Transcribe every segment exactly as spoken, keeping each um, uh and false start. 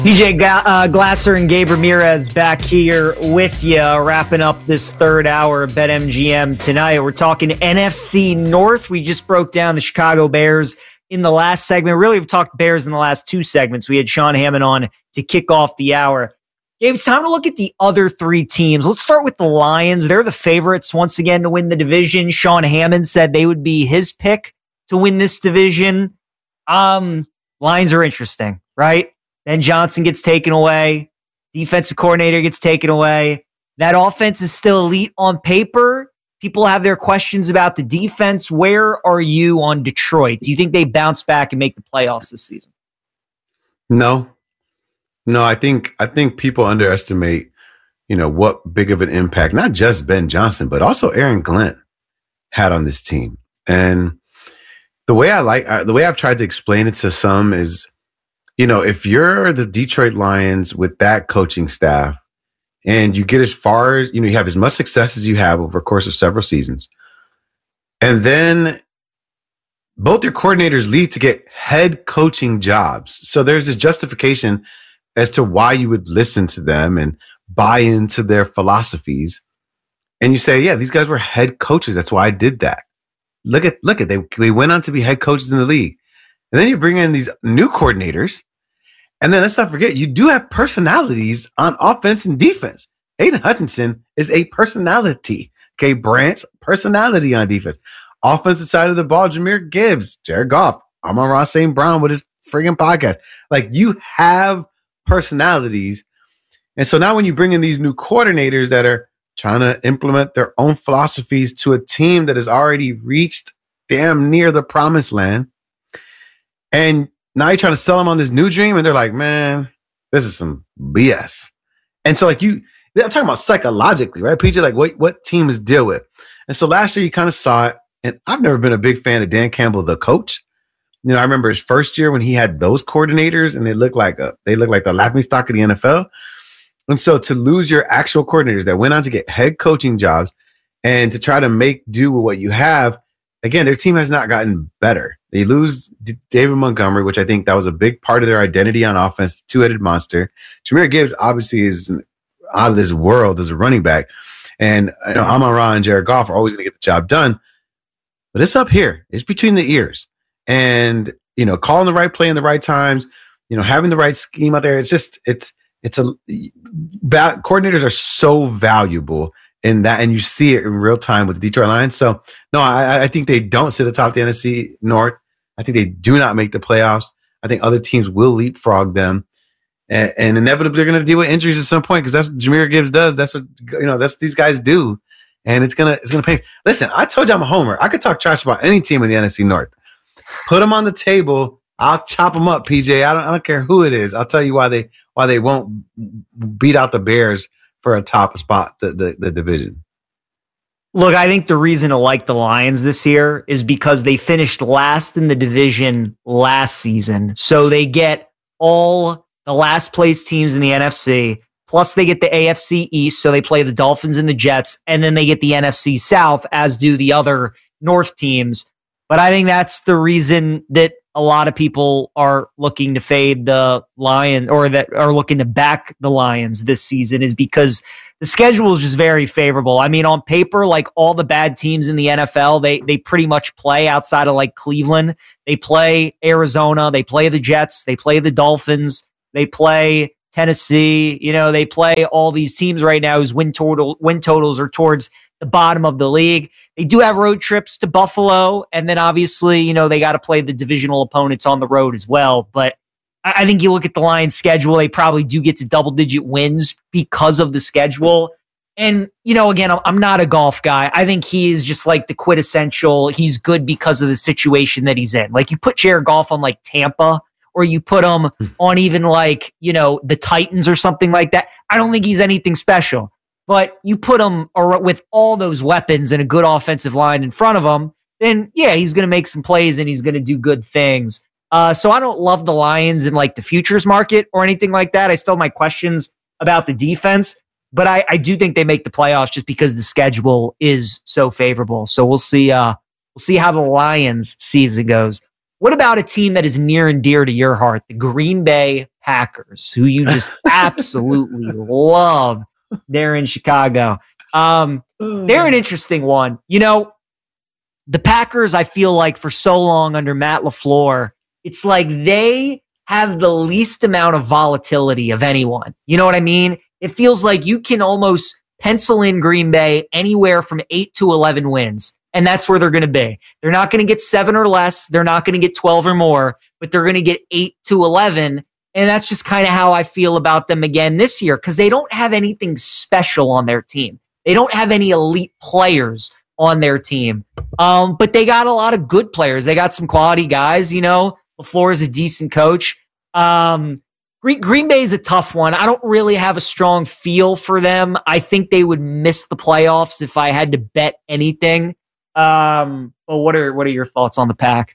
P J Ga- uh, Glasser and Gabe Ramirez back here with you, wrapping up this third hour of BetMGM tonight. We're talking N F C North. We just broke down the Chicago Bears in the last segment. Really, we've talked Bears in the last two segments. We had Sean Hammond on to kick off the hour. Gabe, it's time to look at the other three teams. Let's start with the Lions. They're the favorites once again to win the division. Sean Hammond said they would be his pick to win this division. Um, Lions are interesting, right? Ben Johnson gets taken away. Defensive coordinator gets taken away. That offense is still elite on paper. People have their questions about the defense. Where are you on Detroit? Do you think they bounce back and make the playoffs this season? No. No, I think I think people underestimate, you know, what big of an impact, not just Ben Johnson, but also Aaron Glenn had on this team. And the way I like uh, the way I've tried to explain it to some is, you know, if you're the Detroit Lions with that coaching staff and you get as far as, you know, you have as much success as you have over the course of several seasons, and then both your coordinators lead to get head coaching jobs. So there's this justification as to why you would listen to them and buy into their philosophies. And you say, yeah, these guys were head coaches. That's why I did that. Look at, look at, they, they went on to be head coaches in the league. And then you bring in these new coordinators. And then let's not forget, you do have personalities on offense and defense. Aiden Hutchinson is a personality. Okay, Branch, personality on defense. Offensive side of the ball, Jahmyr Gibbs, Jared Goff, Amon-Ra Saint Brown with his friggin' podcast. Like, you have personalities. And so now when you bring in these new coordinators that are trying to implement their own philosophies to a team that has already reached damn near the promised land, and now you're trying to sell them on this new dream, and they're like, man, this is some B S. And so, like, you, I'm talking about psychologically, right, P J? Like, what, what teams deal with? And so last year you kind of saw it, and I've never been a big fan of Dan Campbell, the coach. You know, I remember his first year when he had those coordinators, and they looked like a, they looked like the laughingstock of the N F L. And so to lose your actual coordinators that went on to get head coaching jobs and to try to make do with what you have, again, their team has not gotten better. They lose D- David Montgomery, which I think that was a big part of their identity on offense, two-headed monster. Jahmyr Gibbs obviously is out of this world as a running back. And you know, Amon-Ra and Jared Goff are always going to get the job done. But it's up here. It's between the ears. And, you know, calling the right play in the right times, you know, having the right scheme out there. It's just, it's, it's a, va- coordinators are so valuable in that, and you see it in real time with the Detroit Lions. So, no, I, I think they don't sit atop the N F C North. I think they do not make the playoffs. I think other teams will leapfrog them, and, and inevitably they're going to deal with injuries at some point because that's what Jahmyr Gibbs does. That's what, you know, that's what these guys do, and it's gonna it's gonna pay. Listen, I told you I'm a homer. I could talk trash about any team in the N F C North. Put them on the table. I'll chop them up, P J. I don't I don't care who it is. I'll tell you why they why they won't beat out the Bears for a top spot, the, the the division. Look, I think the reason to like the Lions this year is because they finished last in the division last season. So they get all the last place teams in the N F C, plus they get the A F C East, so they play the Dolphins and the Jets, and then they get the N F C South, as do the other North teams. But I think that's the reason that a lot of people are looking to fade the Lions, or that are looking to back the Lions this season, is because the schedule is just very favorable. I mean, on paper, like all the bad teams in the N F L, they they pretty much play outside of like Cleveland. They play Arizona, they play the Jets, they play the Dolphins, they play Tennessee. You know, they play all these teams right now whose win total win totals are towards the bottom of the league. They do have road trips to Buffalo, and then obviously, you know, they got to play the divisional opponents on the road as well. But I think you look at the Lions' schedule, they probably do get to double-digit wins because of the schedule. And, you know, again, I'm not a golf guy. I think he is just like the quintessential, he's good because of the situation that he's in. Like, you put Jared Goff on like Tampa, or you put him on even like, you know, the Titans or something like that. I don't think he's anything special. But you put him with all those weapons and a good offensive line in front of him, then yeah, he's going to make some plays and he's going to do good things. Uh, so I don't love the Lions in like the futures market or anything like that. I still have my questions about the defense, but I, I do think they make the playoffs just because the schedule is so favorable. So we'll see. Uh, we'll see how the Lions season goes. What about a team that is near and dear to your heart, the Green Bay Packers, who you just absolutely love. They're in Chicago. Um, they're an interesting one. You know, the Packers, I feel like for so long under Matt LaFleur, it's like they have the least amount of volatility of anyone. You know what I mean? It feels like you can almost pencil in Green Bay anywhere from eight to eleven wins, and that's where they're going to be. They're not going to get seven or less. They're not going to get twelve or more, but they're going to get eight to eleven. And that's just kind of how I feel about them again this year, because they don't have anything special on their team. They don't have any elite players on their team. Um, but they got a lot of good players. They got some quality guys, you know. LaFleur is a decent coach. Um, Green, Green Bay is a tough one. I don't really have a strong feel for them. I think they would miss the playoffs if I had to bet anything. Um, but what are what are your thoughts on the Pack?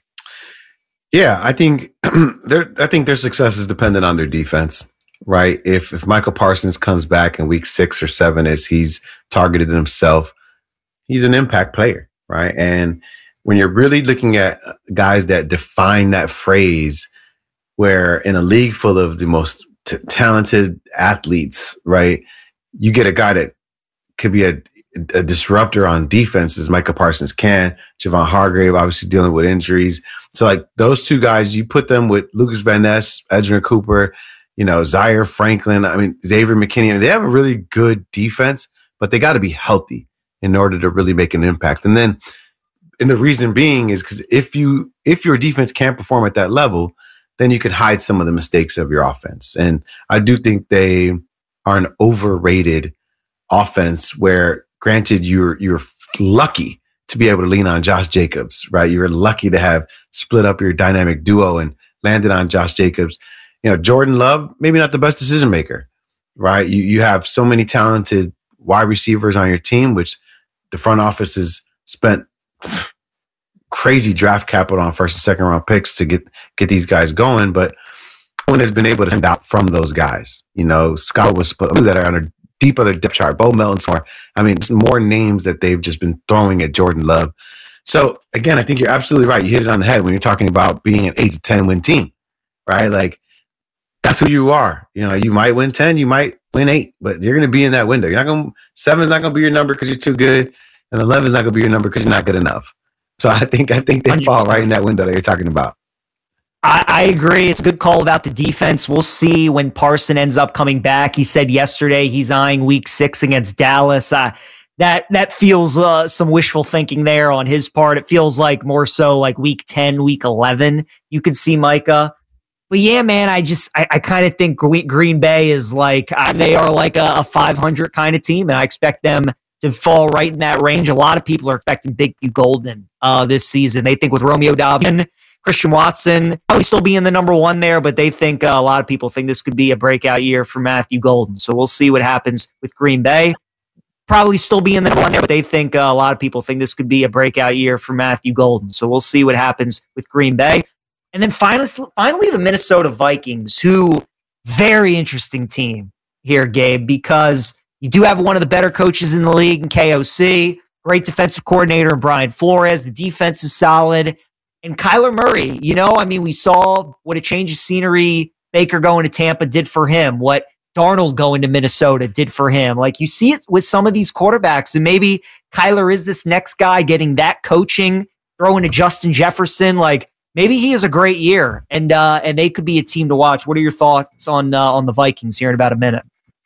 Yeah, I think their I think their success is dependent on their defense, right? If if Michael Parsons comes back in week six or seven as he's targeted himself, he's an impact player, right? And when you're really looking at guys that define that phrase, where in a league full of the most t- talented athletes, right, you get a guy that could be a, a disruptor on defense as Micah Parsons can. Javon Hargrave obviously dealing with injuries. So like those two guys, you put them with Lucas Van Ness, Edgerrin Cooper, you know, Zaire Franklin, I mean, Xavier McKinney. I mean, they have a really good defense, but they got to be healthy in order to really make an impact. And then, and the reason being is because if you if your defense can't perform at that level, then you could hide some of the mistakes of your offense. And I do think they are an overrated offense where, granted, you're you're lucky to be able to lean on Josh Jacobs, right? You're lucky to have split up your dynamic duo and landed on Josh Jacobs. You know, Jordan Love, maybe not the best decision maker, right? You you have so many talented wide receivers on your team, which the front office has spent crazy draft capital on first and second round picks to get get these guys going, but no one has been able to stand out from those guys. You know, Scott was that are on a deep other depth chart. Bo Melton's more. I mean, more names that they've just been throwing at Jordan Love. So again, I think you're absolutely right. You hit it on the head when you're talking about being an eight to ten win team, right? Like that's who you are. You know, you might win ten, you might win eight, but you're going to be in that window. You're not going. Seven is not going to be your number because you're too good, and eleven is not going to be your number because you're not good enough. So I think I think they one hundred percent fall right in that window that you're talking about. I, I agree. It's a good call about the defense. We'll see when Parson ends up coming back. He said yesterday he's eyeing week six against Dallas. Uh, that that feels uh, some wishful thinking there on his part. It feels like more so like week ten, week eleven. You could see Micah. But yeah, man, I just I, I kind of think Green Bay is like uh, they are like a, a five hundred kind of team, and I expect them to fall right in that range. A lot of people are expecting Big Q Golden uh, this season. They think with Romeo Dobbs, Christian Watson, probably still being the number one there, but they think uh, a lot of people think this could be a breakout year for Matthew Golden. So we'll see what happens with Green Bay. Probably still being the number one there, but they think uh, a lot of people think this could be a breakout year for Matthew Golden. So we'll see what happens with Green Bay. And then finally, finally the Minnesota Vikings, who very interesting team here, Gabe, because you do have one of the better coaches in the league in K O C, great defensive coordinator Brian Flores. The defense is solid. And Kyler Murray, you know, I mean, we saw what a change of scenery Baker going to Tampa did for him, what Darnold going to Minnesota did for him. Like you see it with some of these quarterbacks, and maybe Kyler is this next guy getting that coaching, throwing to Justin Jefferson. Like maybe he has a great year, and uh, and they could be a team to watch. What are your thoughts on uh, on the Vikings here in about a minute?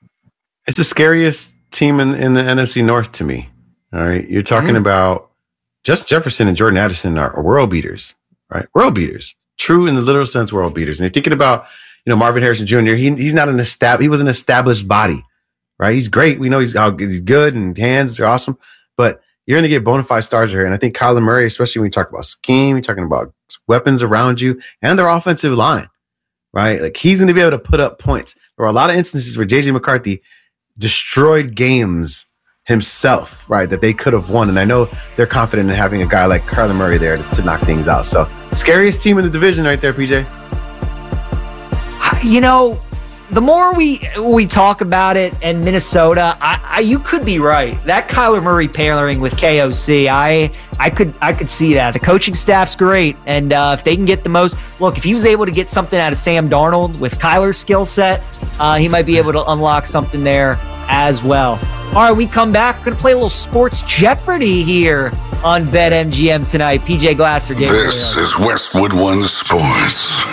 It's the scariest team in, in the N F C North to me. All right. You're talking mm-hmm. about Justin Jefferson and Jordan Addison are, are world beaters, right? World beaters. True in the literal sense, world beaters. And you're thinking about, you know, Marvin Harrison Junior He, he's not an estab- he was an established body, right? He's great. We know he's, how he's good and hands are awesome, but you're going to get bona fide stars here. And I think Kyler Murray, especially when you talk about scheme, you're talking about weapons around you and their offensive line, right? Like he's going to be able to put up points. There were a lot of instances where J J McCarthy destroyed games himself, right, that they could have won. And I know they're confident in having a guy like Kyler Murray there to, to knock things out. So scariest team in the division right there, P J. You know, the more we we talk about it and Minnesota, I, I you could be right. That Kyler Murray pairing with K O C, I I could I could see that. The coaching staff's great, and uh, if they can get the most, look, if he was able to get something out of Sam Darnold with Kyler's skill set, uh, he might be able to unlock something there as well. All right, we come back. We're gonna play a little Sports Jeopardy here on BetMGM tonight. P J Glasser. Gabriel This is Westwood One Sports.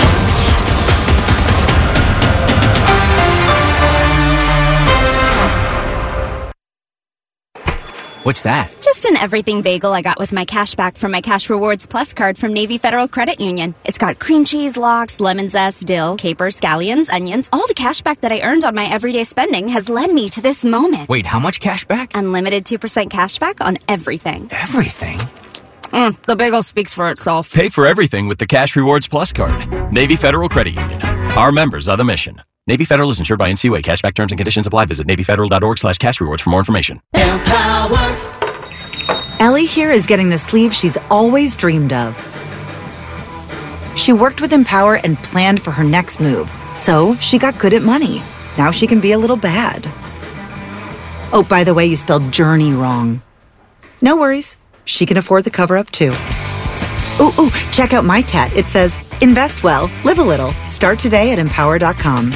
What's that? Just an everything bagel I got with my cash back from my Cash Rewards Plus card from Navy Federal Credit Union. It's got cream cheese, lox, lemon zest, dill, capers, scallions, onions. All the cash back that I earned on my everyday spending has led me to this moment. Wait, how much cash back? Unlimited two percent cash back on everything. Everything? Mm, the bagel speaks for itself. Pay for everything with the Cash Rewards Plus card. Navy Federal Credit Union. Our members are the mission. Navy Federal is insured by N C U A. Cashback terms and conditions apply. Visit NavyFederal.org slash cash rewards for more information. Empower. Ellie here is getting the sleeve she's always dreamed of. She worked with Empower and planned for her next move, so she got good at money. Now she can be a little bad. Oh, by the way, you spelled journey wrong. No worries. She can afford the cover-up, too. Ooh, ooh, check out my tat. It says, invest well, live a little. Start today at empower dot com.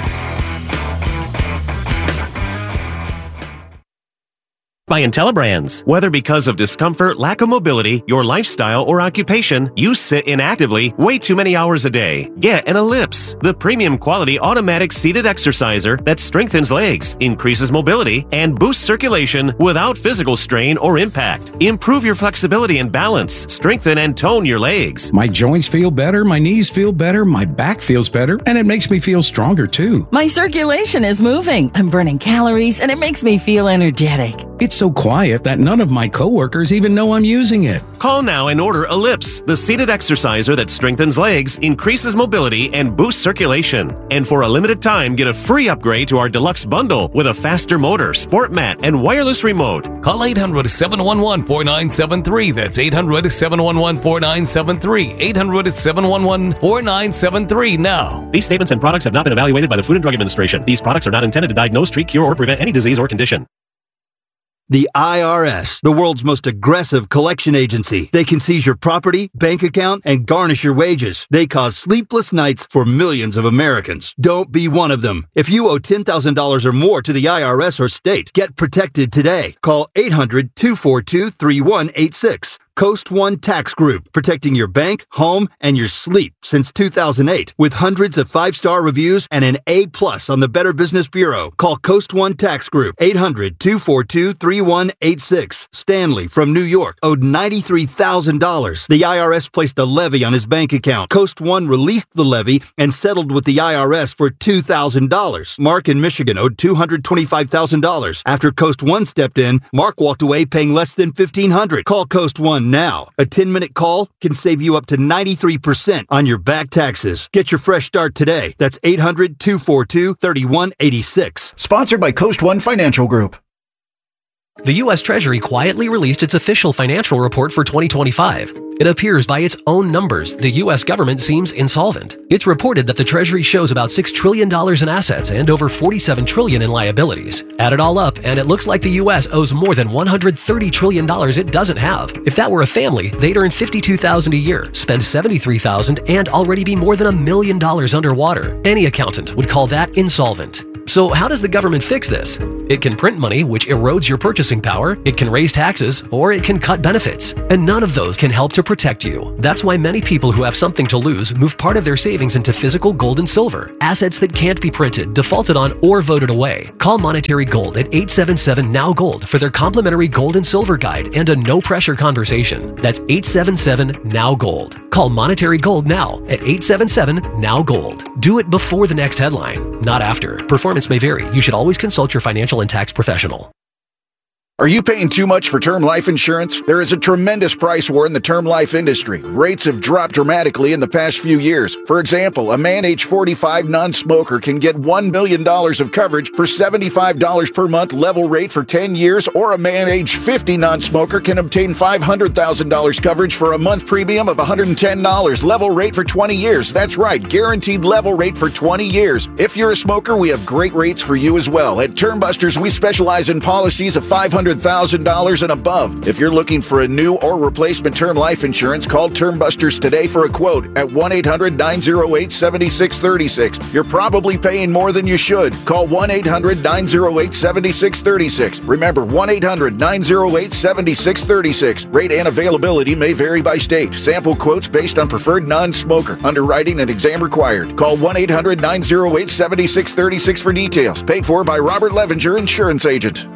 By IntelliBrands. Whether because of discomfort, lack of mobility, your lifestyle, or occupation, you sit inactively way too many hours a day. Get an Ellipse, the premium quality automatic seated exerciser that strengthens legs, increases mobility, and boosts circulation without physical strain or impact. Improve your flexibility and balance, strengthen and tone your legs. My joints feel better, my knees feel better, my back feels better, and it makes me feel stronger too. My circulation is moving. I'm burning calories, and it makes me feel energetic. It's so quiet that none of my coworkers even know I'm using it. Call now and order Ellipse, the seated exerciser that strengthens legs, increases mobility, and boosts circulation. And for a limited time, get a free upgrade to our deluxe bundle with a faster motor, sport mat, and wireless remote. Call eight hundred, seven one one, four nine seven three. That's eight hundred, seven one one, four nine seven three. eight hundred, seven one one, four nine seven three now. These statements and products have not been evaluated by the Food and Drug Administration. These products are not intended to diagnose, treat, cure, or prevent any disease or condition. The I R S, the world's most aggressive collection agency. They can seize your property, bank account, and garnish your wages. They cause sleepless nights for millions of Americans. Don't be one of them. If you owe ten thousand dollars or more to the I R S or state, get protected today. Call eight hundred, two four two, three one eight six. Coast One Tax Group, protecting your bank, home, and your sleep since two thousand eight. With hundreds of five-star reviews and an A plus on the Better Business Bureau. Call Coast One Tax Group, eight hundred, two four two, three one eight six. Stanley from New York owed ninety-three thousand dollars. The I R S placed a levy on his bank account. Coast One released the levy and settled with the I R S for two thousand dollars. Mark in Michigan owed two hundred twenty-five thousand dollars. After Coast One stepped in, Mark walked away paying less than fifteen hundred dollars. Call Coast One now. A ten-minute call can save you up to ninety-three percent on your back taxes. Get your fresh start today. That's eight hundred, two four two, three one eight six. Sponsored by Coast One Financial Group. The U S Treasury quietly released its official financial report for twenty twenty-five. It appears by its own numbers, the U S government seems insolvent. It's reported that the Treasury shows about six trillion dollars in assets and over forty-seven trillion dollars in liabilities. Add it all up, and it looks like the U S owes more than one hundred thirty trillion dollars it doesn't have. If that were a family, they'd earn fifty-two thousand dollars a year, spend seventy-three thousand dollars, and already be more than a million dollars underwater. Any accountant would call that insolvent. So how does the government fix this? It can print money, which erodes your purchasing power, it can raise taxes, or it can cut benefits. And none of those can help to protect you. That's why many people who have something to lose move part of their savings into physical gold and silver, assets that can't be printed, defaulted on, or voted away. Call Monetary Gold at eight seven seven, N O W Gold for their complimentary gold and silver guide and a no-pressure conversation. That's eight seven seven, N O W Gold. Call Monetary Gold now at eight seven seven, N O W Gold. Do it before the next headline, not after. Performance may vary. You should always consult your financial and tax professional. Are you paying too much for term life insurance? There is a tremendous price war in the term life industry. Rates have dropped dramatically in the past few years. For example, a man age forty-five non-smoker can get one million dollars of coverage for seventy-five dollars per month level rate for ten years, or a man age fifty non-smoker can obtain five hundred thousand dollars coverage for a month premium of one hundred ten dollars level rate for twenty years. That's right, guaranteed level rate for twenty years. If you're a smoker, we have great rates for you as well. At Term Busters, we specialize in policies of five hundred thousand dollars and above. If you're looking for a new or replacement term life insurance, call Term Busters today for a quote at one eight hundred nine oh eight seven six three six. You're probably paying more than you should. Call one eight hundred nine oh eight seven six three six. Remember, one eight hundred nine oh eight seven six three six. Rate and availability may vary by state. Sample quotes based on preferred non-smoker. Underwriting and exam required. Call one eight hundred nine oh eight seven six three six for details. Paid for by Robert Levinger, Insurance Agent.